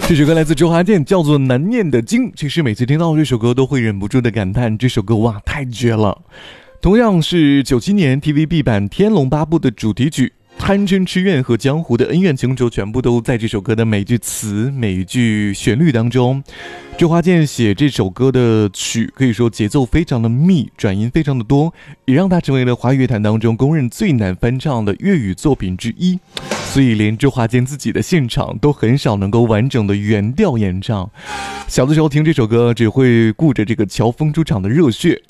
这首歌来自周华健，叫做《难念的经》。其实每次听到这首歌，都会忍不住的感叹，这首歌哇，太绝了！同样是97年 TVB 版《天龙八部》的主题曲，贪嗔痴怨和江湖的恩怨情仇，全部都在这首歌的每一句词、每一句旋律当中。周华健写这首歌的曲，可以说节奏非常的密，转音非常的多，也让它成为了华语乐坛当中公认最难翻唱的粤语作品之一。所以连周华健自己的现场都很少能够完整的原调演唱。小的时候听这首歌，只会顾着这个乔峰出场的热血，